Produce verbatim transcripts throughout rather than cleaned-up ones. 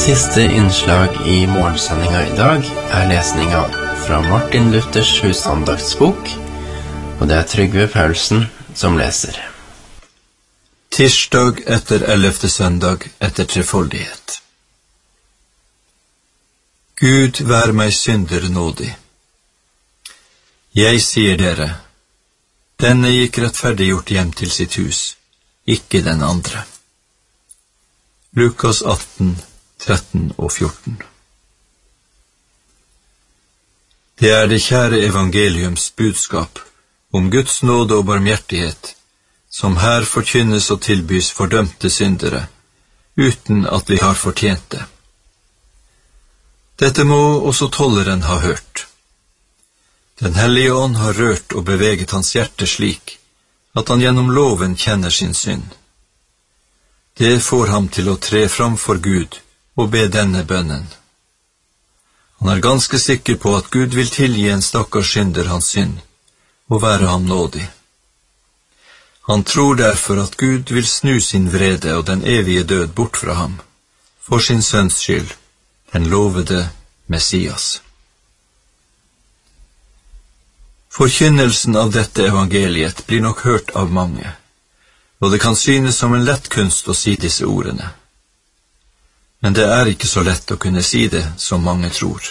Siste innslag i morgensendinga i dag er lesninga fra Martin Luthers husandaktsbok, og det er Trygve Paulsen som leser. Tirsdag etter ellevte søndag etter trefoldighet. Gud vær meg synder nådig. Jeg sier dere, denne gikk rettferdiggjort hjem til sitt hus, ikke den andre. Lukas atten, tretten og fjorten. Det er det kjære evangeliums budskap om Guds nåde og barmhjertighet, som her forkynnes og tilbys fordømte syndere, uten at vi har fortjent det. Dette må også tolleren ha hørt. Den hellige ånd har rørt og beveget hans hjerte slik, at han gjennom loven kjenner sin synd. Det får ham til å tre fram for Gud og be denne bønnen. Han er ganske sikker på at Gud vil tilgi en stakkars synder hans synd, og være ham nådig. Han tror derfor at Gud vil snu sin vrede og den evige død bort fra ham, for sin sønns skyld, den lovede Messias. Forkynnelsen av dette evangeliet blir nok hørt av mange, og det kan synes som en lett kunst å si disse ordene. Men det er ikke så lett å kunne si det som mange tror.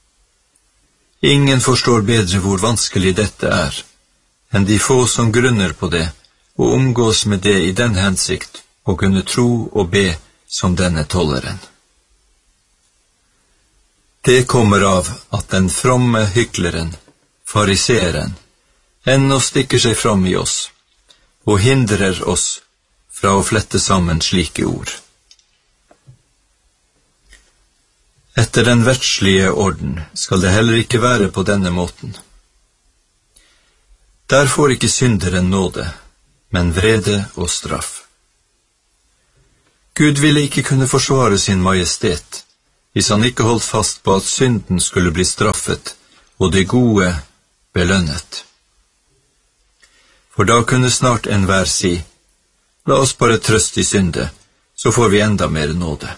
Ingen forstår bedre hvor vanskelig dette er, enn de få som grunner på det, og omgås med det i den hensikt å kunne tro og be som denne tolleren. Det kommer av at den fromme hykleren, fariseeren, ennå stikker seg fram i oss, og hindrer oss fra å flette sammen slike ord. Etter den verdslige orden skal det heller ikke være på denne måten. Der får ikke synderen nåde, men vrede og straff. Gud ville ikke kunne forsvare sin majestet, hvis han ikke holdt fast på at synden skulle bli straffet, og det gode belønnet. For da kunne snart enhver si, la oss bare trøste i synde, så får vi enda mer nåde.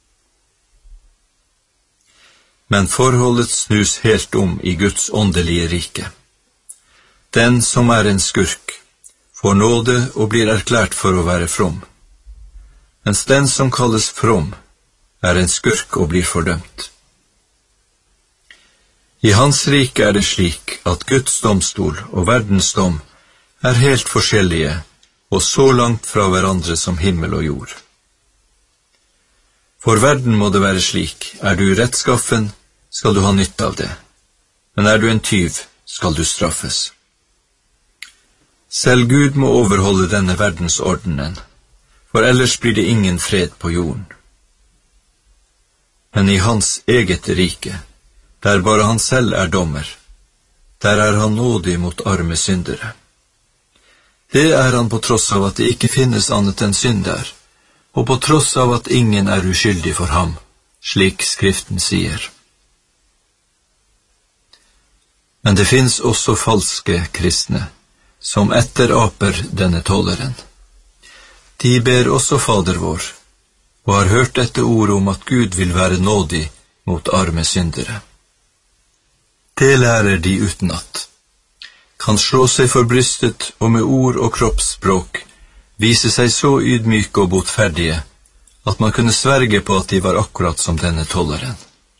Men forholdet snus helt om i Guds åndelige rike. Den som er en skurk, får nåde og blir erklært for å være from, mens den som kalles from, er en skurk og blir fordømt. I hans rike er det slik at Guds domstol og verdens dom er helt forskjellige og så langt fra hverandre som himmel og jord. For verden må det være slik, er du rettskaffen, skal du ha nytte av det, men er du en tyv, skal du straffes. Selv Gud må overholde denne verdensordenen, for ellers blir det ingen fred på jorden. Men i hans eget rike, der bare han selv er dommer, der er han nådig mot arme syndere. Det er han på tross av at det ikke finnes annet enn synd der, og på tross av at ingen er uskyldig for ham, slik Skriften sier. Men det finnes også falske kristne, som etteraper denne tolleren. De ber også Fader vår, og har hørt dette ordet om at Gud vil være nådig mot arme syndere. Det lærer de utenat, kan slå seg for brystet og med ord og kroppsspråk vise seg så ydmyke og botferdige, at man kunne sverge på at de var akkurat som denne tolleren.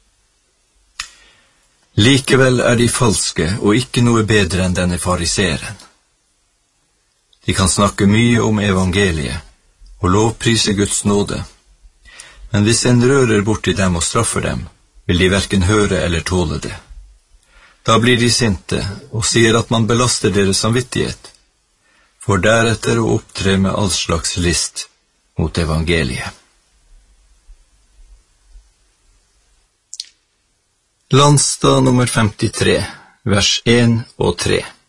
Likevel er de falske og ikke noe bedre enn denne fariseeren. De kan snakke mye om evangeliet og lovprise Guds nåde, men hvis en rører borti dem og straffer dem, vil de hverken høre eller tåle det. Da blir de sinte og sier at man belaster deres samvittighet, for deretter å opptre med all slags list mot evangeliet. Landstad nummer femtitre, vers en og tre.